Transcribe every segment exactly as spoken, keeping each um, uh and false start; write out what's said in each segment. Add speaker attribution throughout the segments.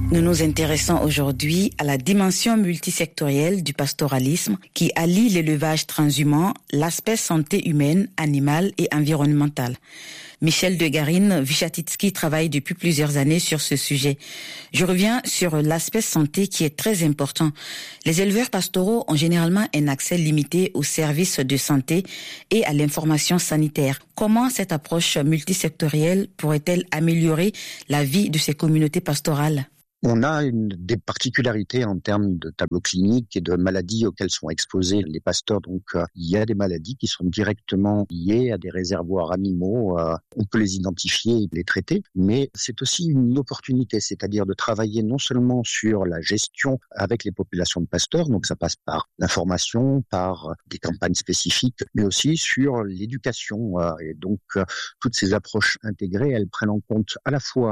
Speaker 1: Nous nous intéressons aujourd'hui à la dimension multisectorielle du pastoralisme qui allie l'élevage transhumant, l'aspect santé humaine, animale et environnementale. Michel Degarine-Vichatitsky travaille depuis plusieurs années sur ce sujet. Je reviens sur l'aspect santé qui est très important. Les éleveurs pastoraux ont généralement un accès limité aux services de santé et à l'information sanitaire. Comment cette approche multisectorielle pourrait-elle améliorer la vie de ces communautés pastorales ?
Speaker 2: On a une, des particularités en termes de tableau clinique et de maladies auxquelles sont exposés les pasteurs. Donc, euh, il y a des maladies qui sont directement liées à des réservoirs animaux. Euh, on peut les identifier et les traiter, mais c'est aussi une opportunité, c'est-à-dire de travailler non seulement sur la gestion avec les populations de pasteurs, donc ça passe par l'information, par des campagnes spécifiques, mais aussi sur l'éducation. Euh, et donc, euh, toutes ces approches intégrées, elles prennent en compte à la fois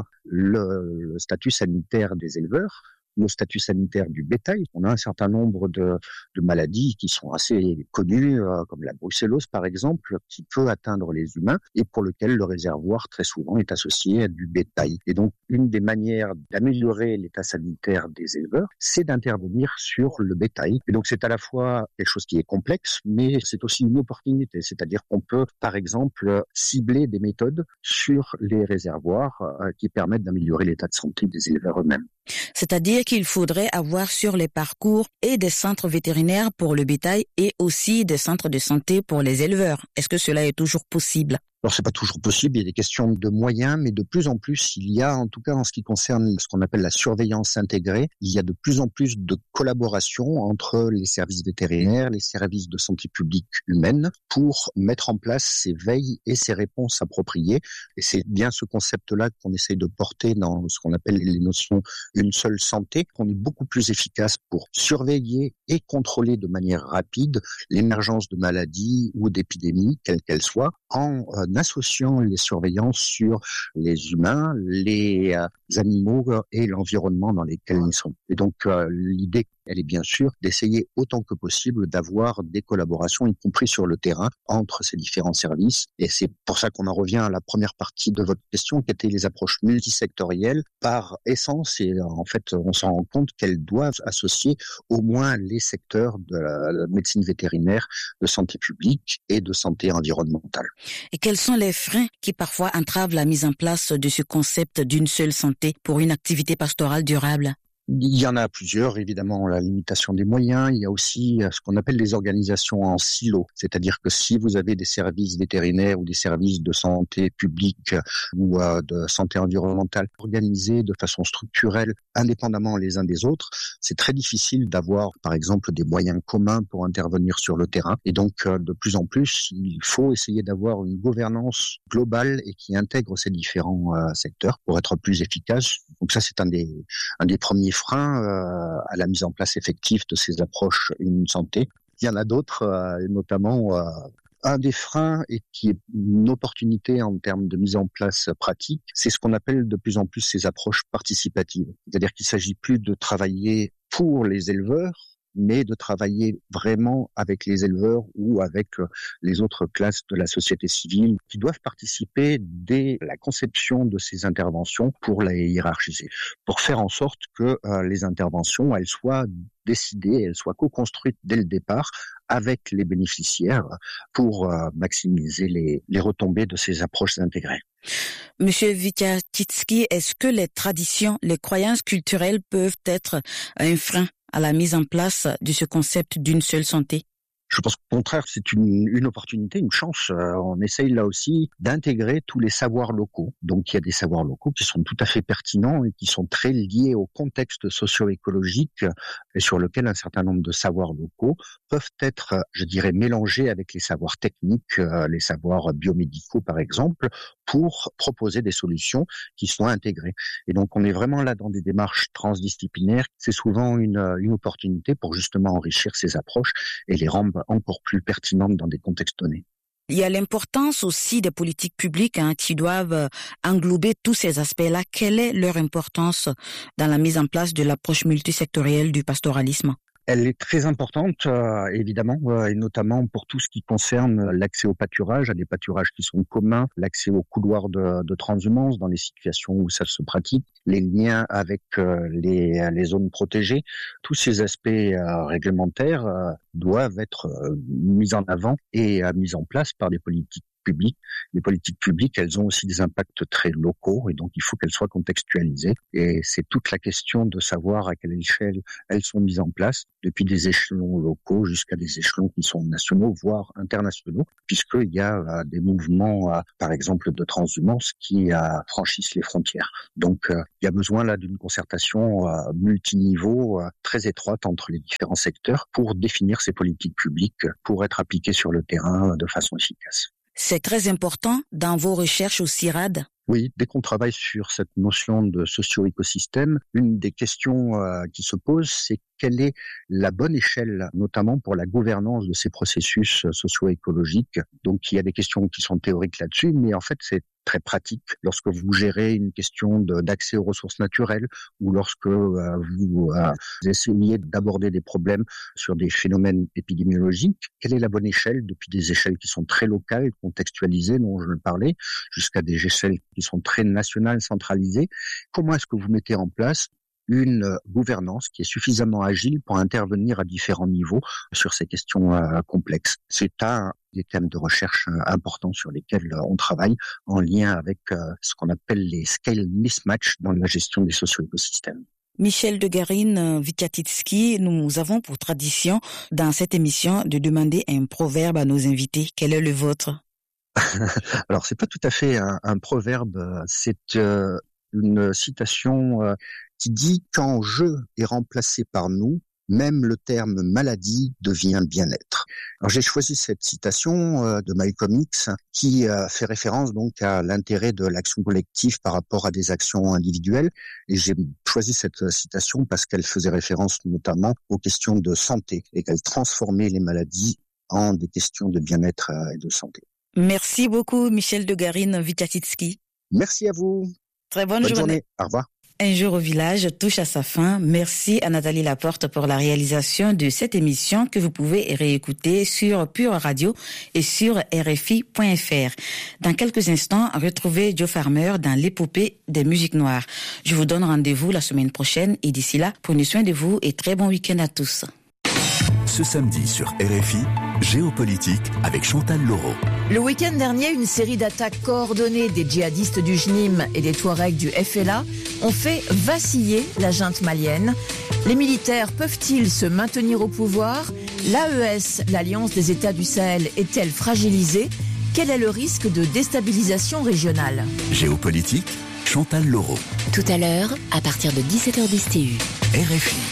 Speaker 2: le, le statut sanitaire des éleveurs, le statut sanitaire du bétail. On a un certain nombre de, de maladies qui sont assez connues, euh, comme la brucellose par exemple, qui peut atteindre les humains et pour lequel le réservoir très souvent est associé à du bétail. Et donc, une des manières d'améliorer l'état sanitaire des éleveurs, c'est d'intervenir sur le bétail. Et donc, c'est à la fois quelque chose qui est complexe, mais c'est aussi une opportunité. C'est-à-dire qu'on peut, par exemple, cibler des méthodes sur les réservoirs euh, qui permettent d'améliorer l'état de santé des éleveurs eux-mêmes.
Speaker 1: C'est-à-dire qu'il faudrait avoir sur les parcours et des centres vétérinaires pour le bétail et aussi des centres de santé pour les éleveurs. Est-ce que cela est toujours possible ?
Speaker 2: Alors, c'est pas toujours possible, il y a des questions de moyens, mais de plus en plus, il y a, en tout cas en ce qui concerne ce qu'on appelle la surveillance intégrée, il y a de plus en plus de collaboration entre les services vétérinaires, les services de santé publique humaine, pour mettre en place ces veilles et ces réponses appropriées. Et c'est bien ce concept-là qu'on essaye de porter dans ce qu'on appelle les notions une seule santé, qu'on est beaucoup plus efficace pour surveiller et contrôler de manière rapide l'émergence de maladies ou d'épidémies, quelles qu'elles soient, en euh, associant les surveillances sur les humains, les euh, animaux et l'environnement dans lesquels ils sont. Et donc, euh, l'idée, elle est bien sûr d'essayer autant que possible d'avoir des collaborations, y compris sur le terrain, entre ces différents services. Et c'est pour ça qu'on en revient à la première partie de votre question, qui était les approches multisectorielles par essence. Et en fait, on s'en rend compte qu'elles doivent associer au moins les secteurs de la médecine vétérinaire, de santé publique et de santé environnementale.
Speaker 1: Et quels sont les freins qui parfois entravent la mise en place de ce concept d'une seule santé pour une activité pastorale durable ?
Speaker 2: Il y en a plusieurs, évidemment, la limitation des moyens. Il y a aussi ce qu'on appelle les organisations en silo. C'est-à-dire que si vous avez des services vétérinaires ou des services de santé publique ou euh, de santé environnementale organisés de façon structurelle, indépendamment les uns des autres, c'est très difficile d'avoir, par exemple, des moyens communs pour intervenir sur le terrain. Et donc, euh, de plus en plus, il faut essayer d'avoir une gouvernance globale et qui intègre ces différents euh, secteurs pour être plus efficace. Donc ça, c'est un des, un des premiers frein euh, à la mise en place effective de ces approches une santé. Il y en a d'autres, euh, notamment euh, un des freins et qui est une opportunité en termes de mise en place pratique, c'est ce qu'on appelle de plus en plus ces approches participatives. C'est-à-dire qu'il ne s'agit plus de travailler pour les éleveurs, mais de travailler vraiment avec les éleveurs ou avec les autres classes de la société civile qui doivent participer dès la conception de ces interventions pour les hiérarchiser, pour faire en sorte que euh, les interventions, elles soient décidées, elles soient co-construites dès le départ avec les bénéficiaires pour euh, maximiser les, les retombées de ces approches intégrées.
Speaker 1: Monsieur Vichatitsky, est-ce que les traditions, les croyances culturelles peuvent être un frein à la mise en place de ce concept d'une seule santé?
Speaker 2: Je pense qu'au contraire, c'est une, une opportunité, une chance. Euh, on essaye là aussi d'intégrer tous les savoirs locaux. Donc, il y a des savoirs locaux qui sont tout à fait pertinents et qui sont très liés au contexte socio-écologique et sur lequel un certain nombre de savoirs locaux peuvent être, je dirais, mélangés avec les savoirs techniques, euh, les savoirs biomédicaux, par exemple, pour proposer des solutions qui soient intégrées. Et donc, on est vraiment là dans des démarches transdisciplinaires. C'est souvent une, une opportunité pour justement enrichir ces approches et les rendre encore plus pertinentes dans des contextes donnés.
Speaker 1: Il y a l'importance aussi des politiques publiques hein, qui doivent englober tous ces aspects-là. Quelle est leur importance dans la mise en place de l'approche multisectorielle du pastoralisme ?
Speaker 2: Elle est très importante, euh, évidemment, euh, et notamment pour tout ce qui concerne l'accès au pâturage, à des pâturages qui sont communs, l'accès aux couloirs de, de transhumance dans les situations où ça se pratique, les liens avec euh, les, les zones protégées. Tous ces aspects euh, réglementaires euh, doivent être euh, mis en avant et euh, mis en place par des politiques publiques. Les politiques publiques, elles ont aussi des impacts très locaux et donc il faut qu'elles soient contextualisées. Et c'est toute la question de savoir à quelle échelle elles sont mises en place, depuis des échelons locaux jusqu'à des échelons qui sont nationaux, voire internationaux, puisqu'il y a euh, des mouvements, euh, par exemple, de transhumance qui euh, franchissent les frontières. Donc euh, il y a besoin là d'une concertation euh, multiniveau, euh, très étroite entre les différents secteurs pour définir ces politiques publiques, pour être appliquées sur le terrain de façon efficace.
Speaker 1: C'est très important dans vos recherches au C I R A D.
Speaker 2: Oui, dès qu'on travaille sur cette notion de socio-écosystème, une des questions euh, qui se posent, c'est quelle est la bonne échelle, notamment pour la gouvernance de ces processus socio-écologiques. Donc, il y a des questions qui sont théoriques là-dessus, mais en fait, c'est très pratique lorsque vous gérez une question de, d'accès aux ressources naturelles ou lorsque euh, vous euh, essayez d'aborder des problèmes sur des phénomènes épidémiologiques. Quelle est la bonne échelle, depuis des échelles qui sont très locales, contextualisées, dont je le parlais, jusqu'à des échelles qui sont très nationales, centralisées. Comment est-ce que vous mettez en place une gouvernance qui est suffisamment agile pour intervenir à différents niveaux sur ces questions euh, complexes? C'est un des thèmes de recherche euh, importants sur lesquels euh, on travaille en lien avec euh, ce qu'on appelle les scale mismatch dans la gestion des socio-écosystèmes.
Speaker 1: Michel Degarine-Vitiatitsky, nous avons pour tradition dans cette émission de demander un proverbe à nos invités. Quel est le vôtre?
Speaker 2: Alors, c'est pas tout à fait un, un proverbe, c'est euh, une citation euh, qui dit « Quand je est remplacé par nous, même le terme maladie devient bien-être ». Alors, j'ai choisi cette citation euh, de Malcolm X qui euh, fait référence donc à l'intérêt de l'action collective par rapport à des actions individuelles. Et j'ai choisi cette citation parce qu'elle faisait référence notamment aux questions de santé et qu'elle transformait les maladies en des questions de bien-être euh, et de santé.
Speaker 1: Merci beaucoup, Michel Degarine-Vitiatitsky.
Speaker 2: Merci à vous.
Speaker 1: Très bonne,
Speaker 2: bonne
Speaker 1: journée.
Speaker 2: journée. Au revoir.
Speaker 1: Un jour au village touche à sa fin. Merci à Nathalie Laporte pour la réalisation de cette émission que vous pouvez réécouter sur Pure Radio et sur R F I point F R. Dans quelques instants, retrouvez Joe Farmer dans l'épopée des musiques noires. Je vous donne rendez-vous la semaine prochaine et d'ici là, prenez soin de vous et très bon week-end à tous.
Speaker 3: Ce samedi sur R F I, Géopolitique avec Chantal Laureau.
Speaker 4: Le week-end dernier, une série d'attaques coordonnées des djihadistes du J N I M et des Touaregs du F L A ont fait vaciller la junte malienne. Les militaires peuvent-ils se maintenir au pouvoir? L'A E S, l'Alliance des États du Sahel, est-elle fragilisée? Quel est le risque de déstabilisation régionale?
Speaker 3: Géopolitique, Chantal Laureau.
Speaker 5: Tout à l'heure, à partir de dix-sept heures dix T U.
Speaker 3: R F I.